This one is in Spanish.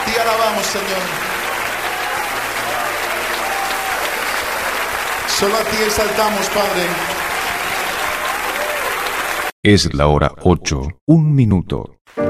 Te alabamos, Señor. Solo a ti exaltamos, Padre. Es la hora 8, 1 minuto.